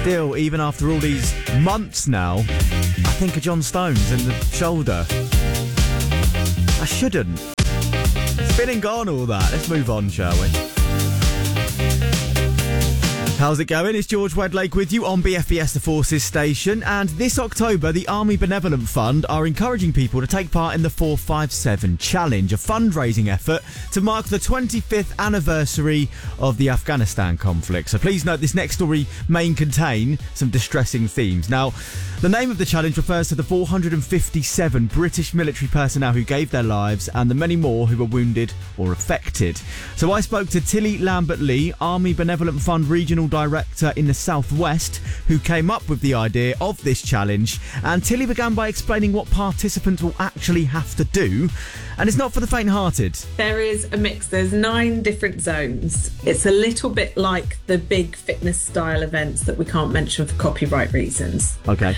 still, even after all these months now, I think of John Stones and the shoulder. I shouldn't. It's been and gone, all that. Let's move on, shall we? How's it going? It's George Wedlake with you on BFBS The Forces station, and this October the Army Benevolent Fund are encouraging people to take part in the 457 Challenge, a fundraising effort to mark the 25th anniversary of the Afghanistan conflict. So please note this next story may contain some distressing themes. Now, the name of the challenge refers to the 457 British military personnel who gave their lives and the many more who were wounded or affected. So I spoke to Tilly Lambert-Lee, Army Benevolent Fund Regional Director in the Southwest, who came up with the idea of this challenge. And Tilly began by explaining what participants will actually have to do. And it's not for the faint-hearted. There is a mix. There's 9 different zones. It's a little bit like the big fitness style events that we can't mention for copyright reasons. Okay.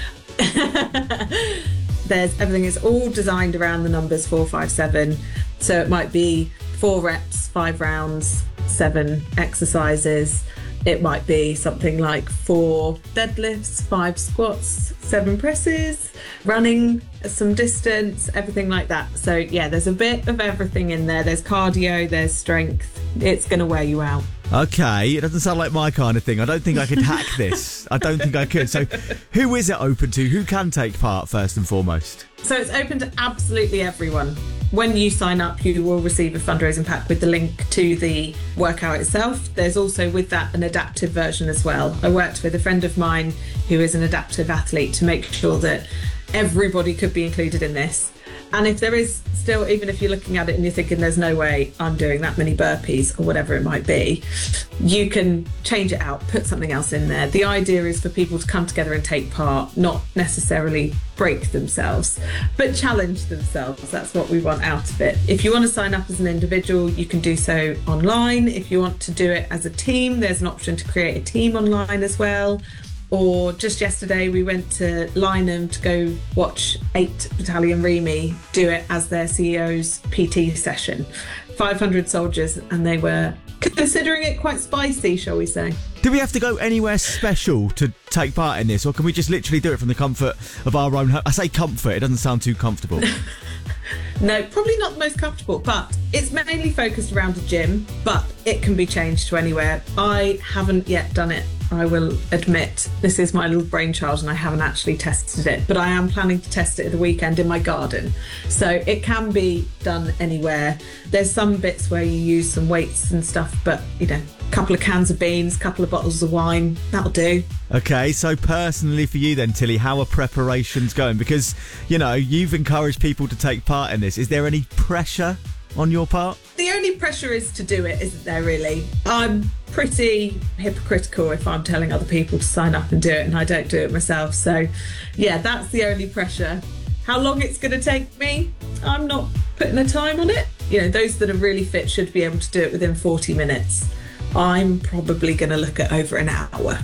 There's everything is all designed around the numbers 457. So it might be 4 reps, 5 rounds, 7 exercises. It might be something like 4 deadlifts, 5 squats, 7 presses, running some distance, everything like that. So yeah, there's a bit of everything in there. There's cardio, there's strength. It's going to wear you out. Okay, it doesn't sound like my kind of thing. I don't think I could hack this. I don't think I could. So who is it open to? Who can take part first and foremost? So it's open to absolutely everyone. When you sign up, you will receive a fundraising pack with the link to the workout itself. There's also with that an adaptive version as well. I worked with a friend of mine who is an adaptive athlete to make sure that everybody could be included in this. And if there is still, even if you're looking at it and you're thinking there's no way I'm doing that many burpees or whatever it might be, you can change it out, put something else in there. The idea is for people to come together and take part, not necessarily break themselves, but challenge themselves. That's what we want out of it. If you want to sign up as an individual, you can do so online. If you want to do it as a team, there's an option to create a team online as well. Or just yesterday, we went to Lynham to go watch 8 Battalion Remy do it as their CEO's PT session. 500 soldiers, and they were considering it quite spicy, shall we say. Do we have to go anywhere special to take part in this, or can we just literally do it from the comfort of our own home? I say comfort, it doesn't sound too comfortable. No, probably not the most comfortable, but it's mainly focused around a gym, but it can be changed to anywhere. I haven't yet done it. I will admit this is my little brainchild and I haven't actually tested it, but I am planning to test it at the weekend in my garden. So it can be done anywhere. There's some bits where you use some weights and stuff, but you know, a couple of cans of beans, a couple of bottles of wine, that'll do. Okay, so personally for you then, Tilly, how are preparations going? Because, you know, you've encouraged people to take part in this. Is there any pressure on your part? The only pressure is to do it, isn't there, really? I'm pretty hypocritical if I'm telling other people to sign up and do it and I don't do it myself. So, yeah, that's the only pressure. How long it's going to take me, I'm not putting a time on it. You know, those that are really fit should be able to do it within 40 minutes. I'm probably going to look at over an hour.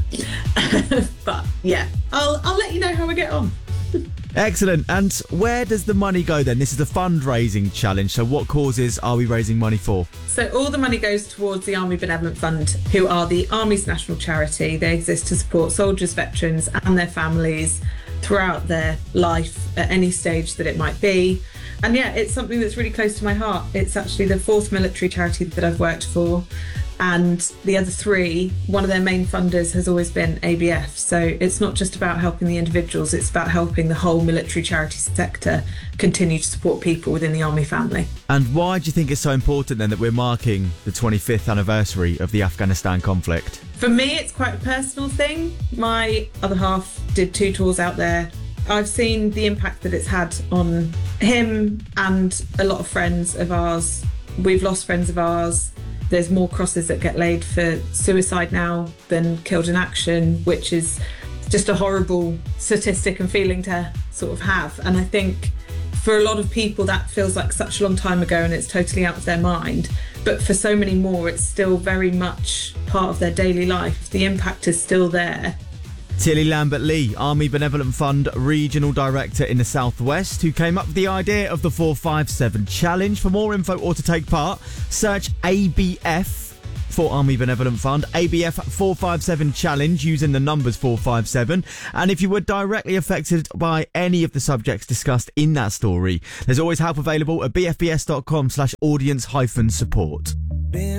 But, yeah, I'll let you know how I get on. Excellent. And where does the money go then? This is a fundraising challenge. So what causes are we raising money for? So all the money goes towards the Army Benevolent Fund, who are the Army's national charity. They exist to support soldiers, veterans and their families throughout their life at any stage that it might be. And yeah, it's something that's really close to my heart. It's actually the 4th military charity that I've worked for. And the other 3, one of their main funders has always been ABF. So it's not just about helping the individuals, it's about helping the whole military charity sector continue to support people within the Army family. And why do you think it's so important then that we're marking the 25th anniversary of the Afghanistan conflict? For me, it's quite a personal thing. My other half did 2 tours out there. I've seen the impact that it's had on him and a lot of friends of ours. We've lost friends of ours. There's more crosses that get laid for suicide now than killed in action, which is just a horrible statistic and feeling to sort of have. And I think for a lot of people that feels like such a long time ago and it's totally out of their mind. But for so many more, it's still very much part of their daily life. The impact is still there. Tilly Lambert-Lee, Army Benevolent Fund Regional Director in the Southwest, who came up with the idea of the 457 Challenge. For more info or to take part, search ABF for Army Benevolent Fund, ABF 457 Challenge, using the numbers 457. And if you were directly affected by any of the subjects discussed in that story, there's always help available at bfbs.com/audience-support.